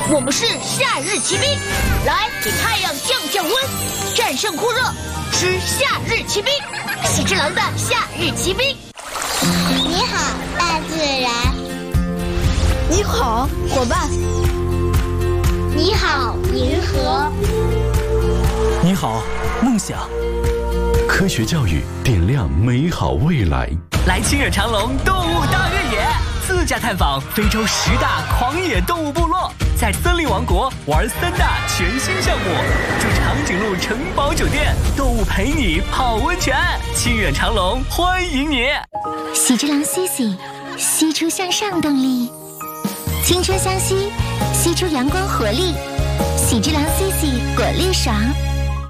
我们是夏日骑兵，来给太阳降降温，战胜酷热，吃夏日骑兵，喜之郎的夏日骑兵。 你好，大自然。 你好，伙伴。 你好，银河。 你好，梦想。 科学教育点亮美好未来。 来清远长隆动物大越野，自驾探访非洲10大狂野动物部落，在森林王国玩3大全新项目，住长颈鹿城堡酒店，动物陪你泡温泉。清远长隆欢迎你。 喜之郎西西，吸出向上动力，青春相吸，吸出阳光活力。喜之郎西西果粒爽。